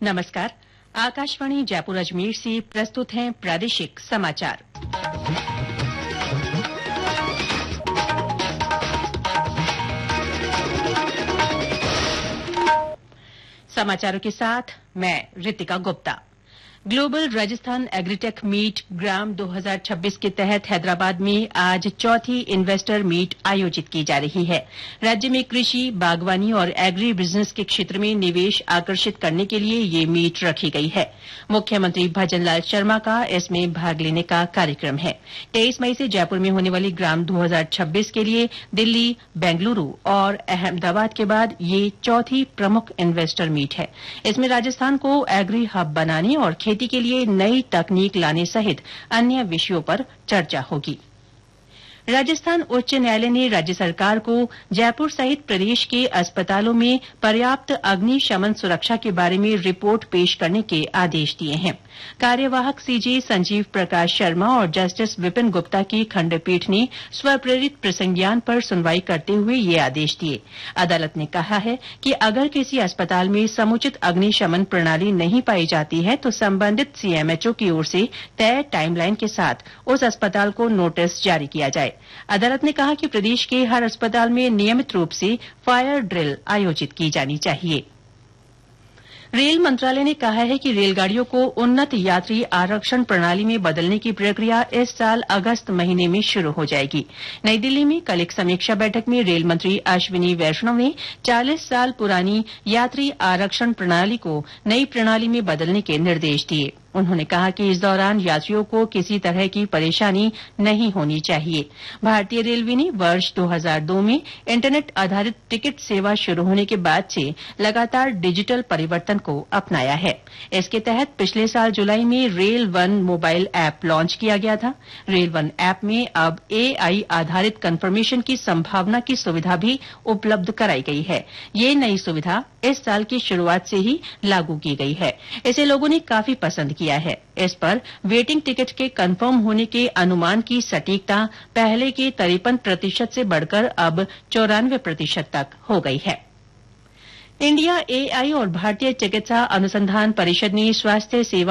नमस्कार। आकाशवाणी जयपुर अजमेर से प्रस्तुत हैं प्रादेशिक समाचार। समाचारों के साथ मैं Ritika Gupta. Global Rajasthan agritech meet ग्राम 2026 के तहत हैदराबाद में आज चौथी इन्वेस्टर मीट आयोजित की जा रही है। राज्य में कृषि, बागवानी और एग्री बिजनेस के क्षेत्र में निवेश आकर्षित करने के लिए ये मीट रखी गई है। मुख्यमंत्री भजनलाल शर्मा का इसमें भाग लेने का कार्यक्रम है। 23 मई से जयपुर में होने वाली ग्राम 2026 के लिए दिल्ली, बेंगलुरू और अहमदाबाद के बाद ये चौथी प्रमुख इन्वेस्टर मीट है। इसमें राजस्थान को एग्री हब बनाने और खेती के लिए नई तकनीक लाने सहित अन्य विषयों पर चर्चा होगी। राजस्थान उच्च न्यायालय ने राज्य सरकार को जयपुर सहित प्रदेश के अस्पतालों में पर्याप्त अग्निशमन सुरक्षा के बारे में रिपोर्ट पेश करने के आदेश दिए हैं। कार्यवाहक सीजे संजीव प्रकाश शर्मा और जस्टिस विपिन गुप्ता की खंडपीठ ने स्वप्रेरित प्रसंज्ञान पर सुनवाई करते हुए ये आदेश दिए। अदालत ने कहा है कि अगर किसी अस्पताल में समुचित अग्निशमन प्रणाली नहीं पाई जाती है तो संबंधित सीएमएचओ की ओर से तय टाइमलाइन के साथ उस अस्पताल को नोटिस जारी किया जाए। अदालत ने कहा कि प्रदेश के हर अस्पताल में नियमित रूप से फायर ड्रिल आयोजित की जानी चाहिए। रेल मंत्रालय ने कहा है कि रेलगाड़ियों को उन्नत यात्री आरक्षण प्रणाली में बदलने की प्रक्रिया इस साल अगस्त महीने में शुरू हो जाएगी। नई दिल्ली में कल एक समीक्षा बैठक में रेल मंत्री अश्विनी वैष्णव ने 40 साल पुरानी यात्री आरक्षण प्रणाली को नई प्रणाली में बदलने के निर्देश दिए। उन्होंने कहा कि इस दौरान यात्रियों को किसी तरह की परेशानी नहीं होनी चाहिए। भारतीय रेलवे ने वर्ष 2002 में इंटरनेट आधारित टिकट सेवा शुरू होने के बाद से लगातार डिजिटल परिवर्तन को अपनाया है। इसके तहत पिछले साल जुलाई में rail one mobile app launch किया गया था। रेल वन ऐप में अब एआई आधारित कन्फर्मेशन की संभावना की सुविधा भी उपलब्ध कराई गई है। ये नई सुविधा इस साल की शुरुआत से ही लागू की गई है। इसे लोगों ने काफी पसंद किया है। इस पर वेटिंग टिकट के कंफर्म होने के अनुमान की सटीकता पहले के 53% से बढ़कर अब 94% तक हो गई है। इंडिया एआई और भारतीय चिकित्सा अनुसंधान परिषद ने स्वास्थ्य सेवा